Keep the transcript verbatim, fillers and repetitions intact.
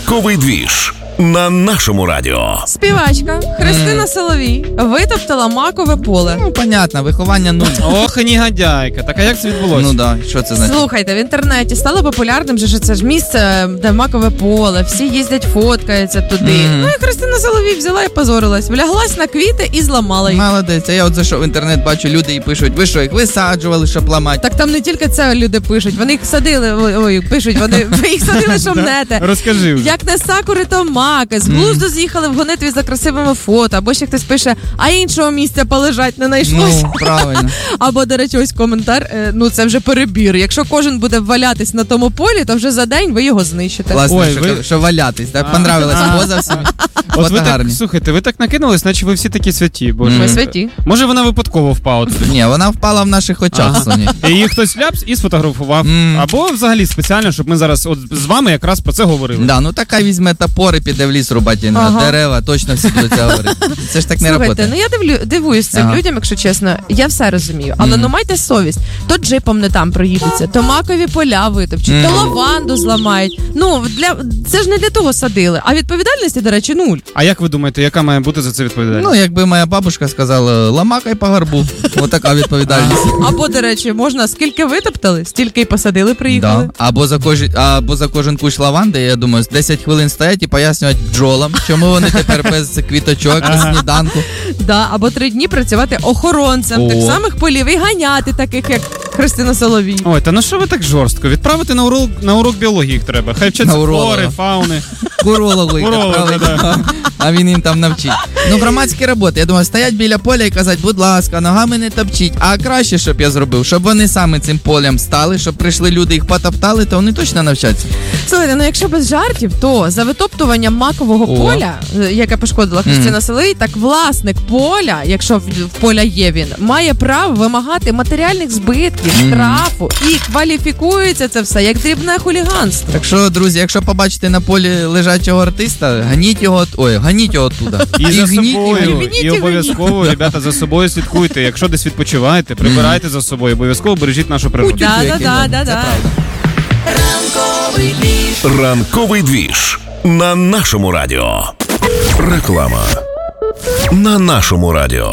Ранковий двіж на нашому радіо. Співачка Христина Соловій витоптала макове поле. Ну, понятно, виховання нуль. Ох, і негодяйка. Так а як це відбулося? Ну да, що це значить? Слухайте, в інтернеті стало популярним, що це ж місце, де макове поле, всі їздять, фоткаються туди. Мгм. Ну і Христина Соловій взяла і позорилась, вляглась на квіти і зламала їх. Молодець, а я от зайшов в інтернет, бачу, люди і пишуть, ви що, їх висаджували, щоб ламати? Так там не тільки це люди пишуть, вони їх садили, ой, ой пишуть, вони ви їх садили, щоб мнете. Розкажи вже. Як не сакури, то маки. З глузду з'їхали в гонитві за красивими фото. Або ще хтось пише, а іншого місця полежать не знайшлось. Ну, правильно. Або, до речі, ось коментар, е, ну це вже перебір. Якщо кожен буде валятись на тому полі, то вже за день ви його знищите. Класно, Ой, що, ви- що валятись, так? А. Понравилась А. поза всім. От ви Фото так, гарні. слухайте, ви так накинулись, наче ви всі такі святі, боже. Ми Мгм. святі. Може вона випадково впала туди? Ні, вона впала в наших очах, Соні. І її хтось ляпс і сфотографував. Мгм. Або взагалі спеціально, щоб ми зараз от з вами якраз про це говорили. Да, ну така візьме топор і піде в ліс рубати на Ага. дерева, точно всі будуть це говорити. Це ж так не Слухайте, працює. ну я дивлю, дивуюсь цим Ага. людям, якщо чесно. Я все розумію. Але Мгм. ну майте совість. То джипом не там проїдуться, то макові поля витопчуть, то Мгм. лаванду зламають. Ну, для це ж не для того садили. А відповідальності, до речі, нуль. А як ви думаєте, яка має бути за це відповідальність? Ну, якби моя бабушка сказала, ламакай по горбу. Отака відповідальність. Або, до речі, можна скільки витоптали, стільки й посадили, приїхали. Да. Або за кожен, або за кожен кущ лаванди, я думаю, з десять хвилин стоять і пояснюють бджолам, чому вони тепер без квіточок, без Ага. сніданку. Да, або три дні працювати охоронцем О. тих самих полів і ганяти таких, як Христина Соловій. Ой, та ну що ви так жорстко? Відправити на урок, на урок біології їх треба. Хай вчаться На уролога. флори, фауни. Курологу їх Уролога, відправить, а він їм там навчить. Ну, громадські роботи. Я думаю, стоять біля поля і казати, будь ласка, ногами не топчіть. А краще, щоб я зробив, щоб вони саме цим полем стали, щоб прийшли люди, їх потоптали, то вони точно навчаться. Слухайте, ну якщо без жартів, то за витоптування макового О. поля, е, яке пошкодила Христина Соловій, так власник поля, якщо в, в поля є він, має право вимагати матеріальних збитків, Мгм. штрафу і кваліфікується це все як дрібне хуліганство. Так що, друзі, якщо побачите на полі лежачого артиста, ганіть його, ой, ганіть його оттуда. І, за гніть, і собою, гніть. гніть, і і обов'язково, ребята, за собою слідкуйте. Якщо десь відпочиваєте, прибирайте за собою, обов'язково бережіть нашу природу. Утюг. Да, да, який да, вам, да, це да. правда. Ранковий двіж на нашому радіо. Реклама на нашому радіо.